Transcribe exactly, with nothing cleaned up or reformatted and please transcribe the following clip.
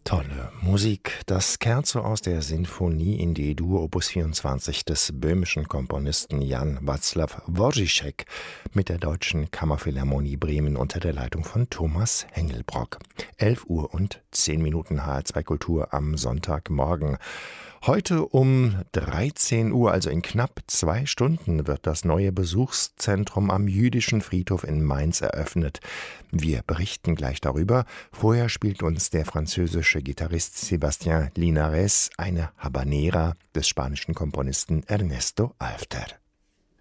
Tolle Musik. Das Scherzo aus der Sinfonie in D-Dur Opus vierundzwanzig des böhmischen Komponisten Jan Wacław Wojciech mit der Deutschen Kammerphilharmonie Bremen unter der Leitung von Thomas Hengelbrock. elf Uhr und zehn Minuten H R zwei Kultur am Sonntagmorgen. Heute um dreizehn Uhr, also in knapp zwei Stunden, wird das neue Besuchszentrum am Jüdischen Friedhof in Mainz eröffnet. Wir berichten gleich darüber. Vorher spielt uns der französische Gitarrist Sébastien Linares eine Habanera des spanischen Komponisten Ernesto Halffter.